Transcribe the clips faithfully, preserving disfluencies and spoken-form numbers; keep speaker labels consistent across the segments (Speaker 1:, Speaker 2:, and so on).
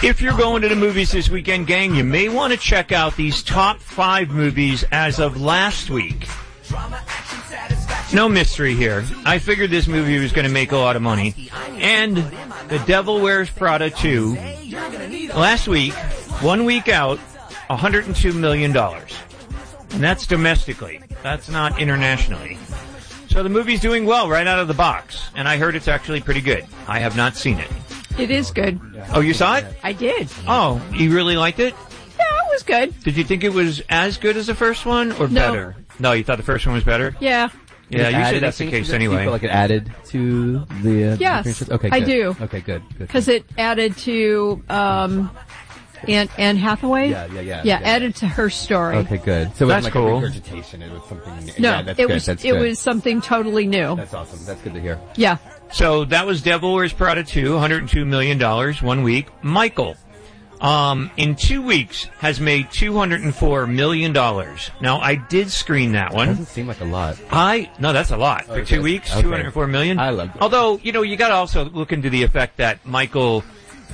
Speaker 1: If you're going to the movies this weekend, gang, you may want to check out these top five movies as of last week. No mystery here. I figured this movie was going to make a lot of money. And The Devil Wears Prada two, last week, one week out, one hundred two million dollars. And that's domestically. That's not internationally. So the movie's doing well right out of the box. And I heard it's actually pretty good. I have not seen it.
Speaker 2: It is good.
Speaker 1: Oh, you saw it?
Speaker 2: I did.
Speaker 1: Oh, you really liked it?
Speaker 2: Yeah, it was good.
Speaker 1: Did you think it was as good as the first one or
Speaker 2: No.
Speaker 1: better? No, you thought the first one was better?
Speaker 2: Yeah.
Speaker 1: Yeah,
Speaker 3: It
Speaker 1: usually
Speaker 3: added
Speaker 1: that's the
Speaker 3: anything
Speaker 1: case
Speaker 3: to
Speaker 1: anyway.
Speaker 3: You feel like it added to the... Uh,
Speaker 2: Yes,
Speaker 3: experiences? Okay,
Speaker 2: I
Speaker 3: good.
Speaker 2: do.
Speaker 3: Okay, good. good.
Speaker 2: Because it added to um, Anne, Anne Hathaway.
Speaker 3: Yeah, yeah, yeah.
Speaker 2: Yeah,
Speaker 3: yeah.
Speaker 2: added to her story.
Speaker 3: Okay, good. So it
Speaker 1: That's
Speaker 3: wasn't like
Speaker 1: cool.
Speaker 3: a regurgitation. It was something...
Speaker 2: No,
Speaker 3: yeah, that's
Speaker 2: it
Speaker 3: good.
Speaker 2: was
Speaker 3: that's
Speaker 2: it
Speaker 3: good.
Speaker 2: was something totally new.
Speaker 3: That's awesome. That's good to hear.
Speaker 2: Yeah.
Speaker 1: So that was Devil Wears Prada two, one hundred two million dollars, one week. Michael, um, in two weeks, has made two hundred four million dollars. Now, I did screen that one.
Speaker 3: Doesn't seem like a lot.
Speaker 1: I, no, that's a lot. For
Speaker 3: Okay.
Speaker 1: two weeks,
Speaker 3: Okay.
Speaker 1: two hundred four million dollars.
Speaker 3: I love it.
Speaker 1: Although, you know, you gotta also look into the effect that Michael,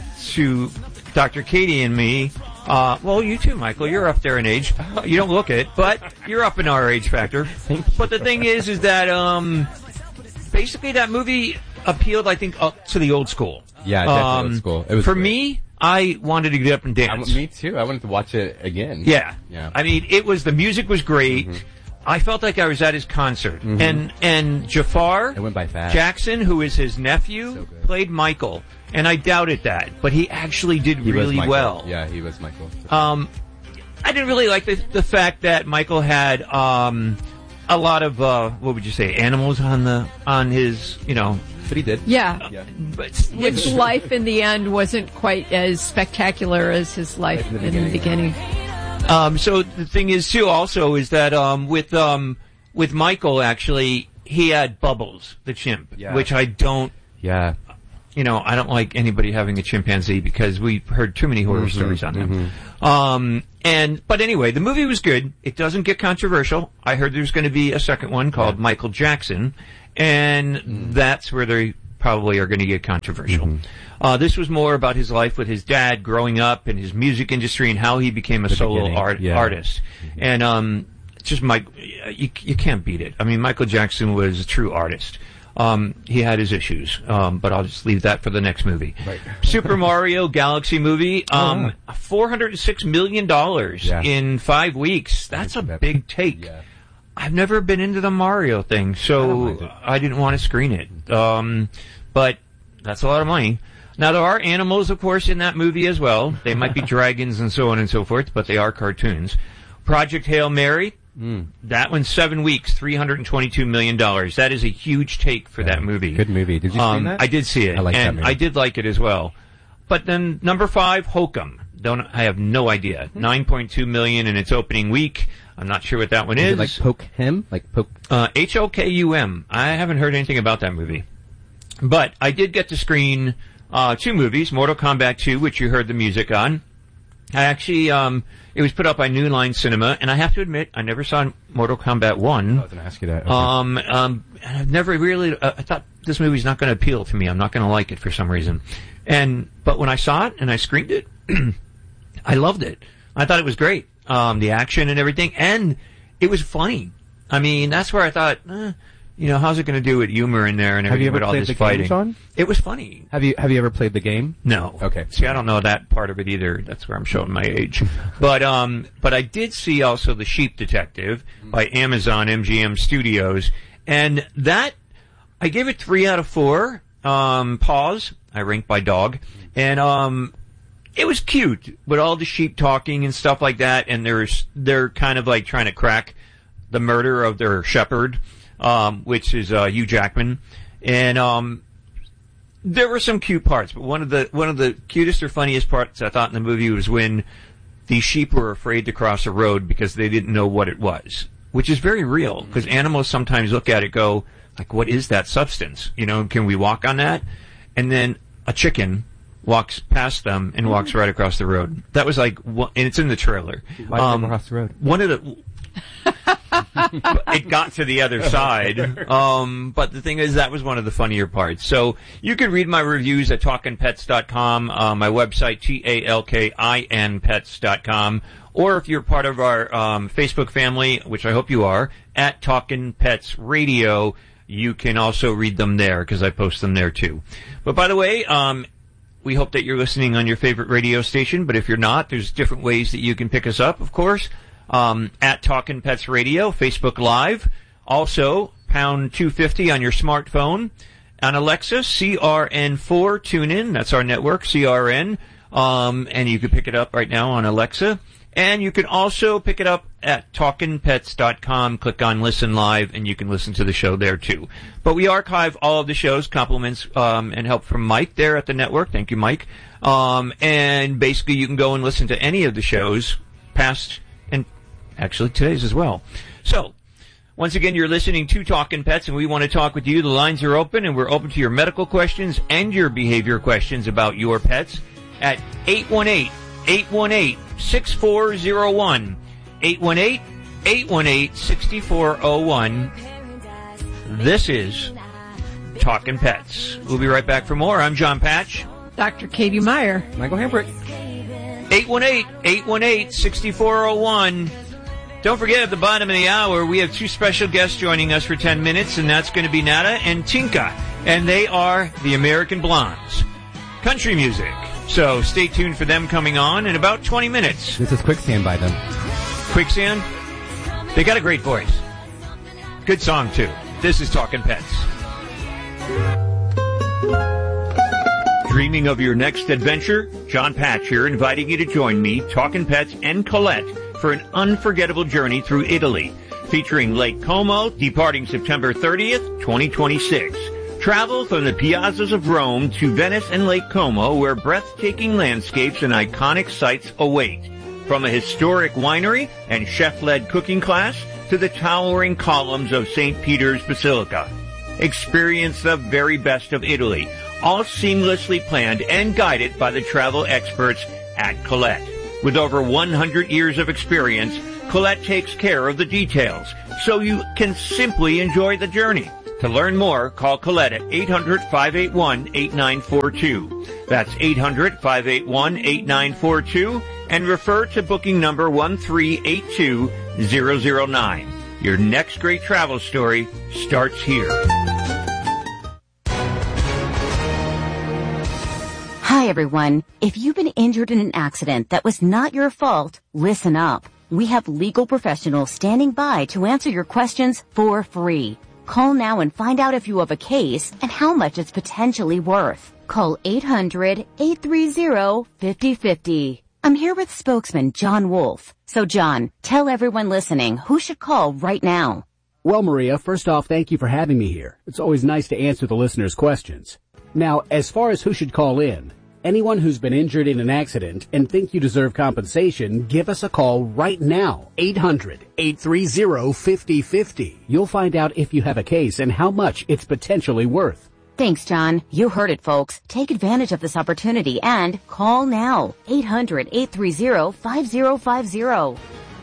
Speaker 1: to Doctor Katie and me, uh, well, you too, Michael, you're up there in age. You don't look it, but you're up in our age factor. But the thing is, is that, um, basically that movie appealed, I think, up to the old school.
Speaker 3: Yeah, definitely
Speaker 1: Um,
Speaker 3: old school. It was
Speaker 1: for
Speaker 3: great.
Speaker 1: me, I wanted to get up and
Speaker 3: I,
Speaker 1: dance.
Speaker 3: me too. I wanted to watch it again.
Speaker 1: Yeah.
Speaker 3: Yeah.
Speaker 1: I mean, it was, the music was great.
Speaker 3: Mm-hmm.
Speaker 1: I felt like I was at his concert. And, and Jafar
Speaker 3: It went by fast.
Speaker 1: Jackson, who is his nephew,
Speaker 3: So good.
Speaker 1: played Michael. And I doubted that, but he actually did
Speaker 3: He was
Speaker 1: really
Speaker 3: Michael.
Speaker 1: well.
Speaker 3: Yeah, he was Michael.
Speaker 1: Um, I didn't really like the, the fact that Michael had, um, a lot of, uh, what would you say, animals on the, on his, you know,
Speaker 3: But he did.
Speaker 2: Yeah.
Speaker 3: Yeah.
Speaker 1: but,
Speaker 2: Which life in the end wasn't quite as spectacular as his life
Speaker 3: Like in
Speaker 2: in
Speaker 3: the
Speaker 2: the beginning.
Speaker 1: Um, so the thing is too, also, is that um, with um, with Michael, actually, he had Bubbles, the chimp,
Speaker 3: Yeah.
Speaker 1: which I don't,
Speaker 3: Yeah.
Speaker 1: you know, I don't like anybody having a chimpanzee because we've heard too many horror stories on them. Um, and but anyway, the movie was good. It doesn't get controversial. I heard there's going to be a second one called Michael Jackson, and that's where they probably are going to get controversial. Uh, this was more about his life with his dad growing up and his music industry and how he became a
Speaker 3: The
Speaker 1: solo
Speaker 3: beginning,
Speaker 1: art,
Speaker 3: yeah.
Speaker 1: artist. And um, just Mike, you, you can't beat it. I mean, Michael Jackson was a true artist. Um, he had his issues, um, but I'll just leave that for the next movie.
Speaker 3: Right.
Speaker 1: Super Mario Galaxy movie, um, four hundred six million dollars
Speaker 3: Yeah.
Speaker 1: in five weeks. That's a
Speaker 3: That's-
Speaker 1: big take.
Speaker 3: Yeah.
Speaker 1: I've never been into the Mario thing,
Speaker 3: I don't
Speaker 1: so
Speaker 3: mind it.
Speaker 1: I didn't want to screen it. Um, but that's a lot of money. Now, there are animals, of course, in that movie as well. They might be dragons and so on and so forth, but they are cartoons. Project Hail Mary,
Speaker 3: Mm.
Speaker 1: that one's seven weeks, three hundred twenty-two million dollars. That is a huge take for that movie.
Speaker 3: Good movie. Did you see
Speaker 1: Um,
Speaker 3: that?
Speaker 1: I did see it,
Speaker 3: I like that
Speaker 1: and
Speaker 3: movie.
Speaker 1: I did like it as well. But then number five, Hokum. Don't I have no idea. nine point two million in its opening week. I'm not sure what that one
Speaker 3: Is
Speaker 1: is.
Speaker 3: it like poke him? Like poke...
Speaker 1: Uh, H O K U M. I haven't heard anything about that movie. But I did get to screen uh, two movies, Mortal Kombat two, which you heard the music on. I actually, um, it was put up by New Line Cinema, and I have to admit, I never saw Mortal Kombat one.
Speaker 3: I was going to ask you that. Okay.
Speaker 1: Um, um, and I've never really, uh, I thought this movie's not going to appeal to me. I'm not going to like it for some reason. And, but when I saw it and I screened it, I loved it. I thought it was great. Um, the action and everything. And it was funny. I mean, that's where I thought, eh, you know, how's it going to do with humor in there and
Speaker 3: Have you
Speaker 1: everything
Speaker 3: ever
Speaker 1: with all
Speaker 3: played
Speaker 1: this
Speaker 3: the
Speaker 1: fighting?
Speaker 3: game, Sean?
Speaker 1: It was funny.
Speaker 3: Have you Have you ever played the game?
Speaker 1: No.
Speaker 3: Okay.
Speaker 1: See, I don't know that part of it either. That's where I'm showing my age. but um, but I did see also The Sheep Detective by Amazon M G M Studios, and that I gave it three out of four. Um, pause. I ranked by dog, and um, it was cute with all the sheep talking and stuff like that. And there's they're kind of like trying to crack the murder of their shepherd, um, which is uh, Hugh Jackman, and um. There were some cute parts, but one of the one of the cutest or funniest parts I thought in the movie was when the sheep were afraid to cross a road because they didn't know what it was, which is very real because animals sometimes look at it, go like, "What is that substance? You know, can we walk on that?" And then a chicken walks past them and walks right across the road. That was like, and it's in the trailer.
Speaker 3: Why did they cross the road?
Speaker 1: One of the it got to the other side. Um, but the thing is, that was one of the funnier parts. So you can read my reviews at talkin pets dot com, uh, my website, T A L K I N pets dot com, or if you're part of our um, Facebook family, which I hope you are, at Talkin' Pets Radio, you can also read them there, because I post them there too. But by the way, um, we hope that you're listening on your favorite radio station, but if you're not, there's different ways that you can pick us up, of course. Um, at Talkin' Pets Radio, Facebook Live. Also, pound two fifty on your smartphone. On Alexa, C R N four, tune in. That's our network, C R N. Um, and you can pick it up right now on Alexa. And you can also pick it up at talkin pets dot com. Click on Listen Live, and you can listen to the show there, too. But we archive all of the shows, compliments um, and help from Mike there at the network. Thank you, Mike. Um, and basically, you can go and listen to any of the shows, past and actually today's as well. So, once again, you're listening to Talkin' Pets, and we want to talk with you. The lines are open, and we're open to your medical questions and your behavior questions about your pets at eight one eight, eight one eight, six four zero one. eight one eight, eight one eight, six four zero one. This is Talkin' Pets. We'll be right back for more. I'm John Patch.
Speaker 2: Doctor Katie Meyer.
Speaker 3: Michael Hambrick.
Speaker 1: eight one eight, eight one eight, six four zero one. Don't forget, at the bottom of the hour, we have two special guests joining us for ten minutes, and that's going to be Nada and Tinka. And they are the American Blondes. Country music. So stay tuned for them coming on in about twenty minutes.
Speaker 3: This is Quicksand by them.
Speaker 1: Quicksand? They got a great voice. Good song, too. This is Talkin' Pets. Dreaming of your next adventure? John Patch here, inviting you to join me, Talkin' Pets, and Colette for an unforgettable journey through Italy, featuring Lake Como, departing September thirtieth, twenty twenty-six. Travel from the piazzas of Rome to Venice and Lake Como, where breathtaking landscapes and iconic sights await. From a historic winery and chef-led cooking class to the towering columns of Saint Peter's Basilica. Experience the very best of Italy, all seamlessly planned and guided by the travel experts at Colette. With over one hundred years of experience, Colette takes care of the details, so you can simply enjoy the journey. To learn more, call Colette at eight hundred, five eight one, eight nine four two. That's eight hundred, five eight one, eight nine four two, and refer to booking number one three eight two zero zero nine. Your next great travel story starts here.
Speaker 4: Hi, everyone. If you've been injured in an accident that was not your fault, listen up. We have legal professionals standing by to answer your questions for free. Call now and find out if you have a case and how much it's potentially worth. Call eight hundred, eight three zero, five zero five zero. I'm here with spokesman John Wolf. So, John, tell everyone listening who should call right now.
Speaker 5: Well, Maria, first off, thank you for having me here. It's always nice to answer the listeners' questions. Now, as far as who should call in, anyone who's been injured in an accident and think you deserve compensation, give us a call right now. eight hundred, eight three zero, five zero five zero. You'll find out if you have a case and how much it's potentially worth.
Speaker 4: Thanks, John. You heard it, folks. Take advantage of this opportunity and call now. eight hundred, eight three zero, five zero five zero.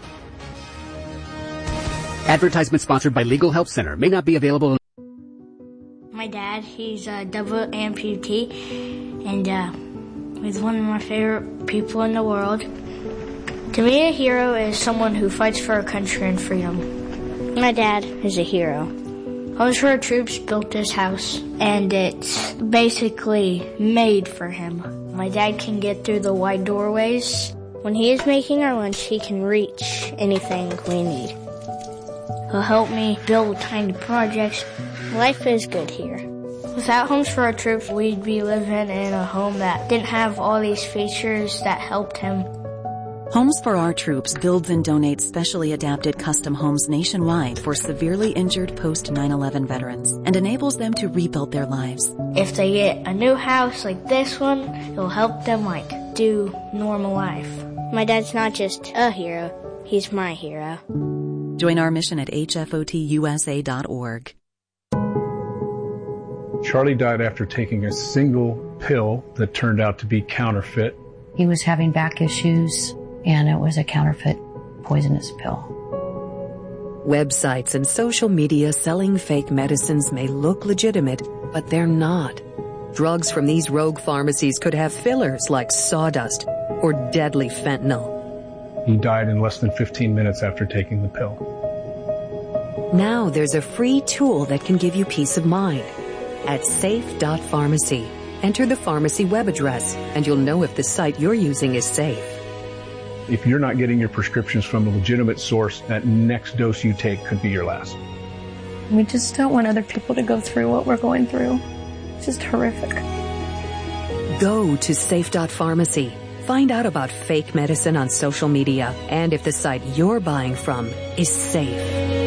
Speaker 5: Advertisement sponsored by Legal Help Center. May not be available.
Speaker 6: My dad, he's a double amputee, and uh, he's one of my favorite people in the world. To me, a hero is someone who fights for our country and freedom. My dad is a hero. Homes for Our Troops built this house, and it's basically made for him. My dad can get through the wide doorways. When he is making our lunch, he can reach anything we need. He'll help me build tiny projects. Life is good here. Without Homes for Our Troops, we'd be living in a home that didn't have all these features that helped him.
Speaker 7: Homes for Our Troops builds and donates specially adapted custom homes nationwide for severely injured post nine eleven veterans and enables them to rebuild their lives.
Speaker 6: If they get a new house like this one, it'll help them, like, do normal life. My dad's not just a hero, he's my hero.
Speaker 7: Join our mission at H F O T U S A dot org.
Speaker 8: Charlie died after taking a single pill that turned out to be counterfeit.
Speaker 9: He was having back issues, and it was a counterfeit poisonous pill. Websites and social media selling fake medicines may look legitimate, but they're not. Drugs from these rogue pharmacies could have fillers like sawdust or deadly fentanyl.
Speaker 8: He died in less than fifteen minutes after taking the pill.
Speaker 9: Now there's a free tool that can give you peace of mind. At safe dot pharmacy, enter the pharmacy web address and you'll know if the site you're using is safe.
Speaker 8: If you're not getting your prescriptions from a legitimate source, that next dose you take could be your last.
Speaker 10: We just don't want other people to go through what we're going through. It's just horrific.
Speaker 9: Go to safe dot pharmacy. Find out about fake medicine on social media and if the site you're buying from is safe.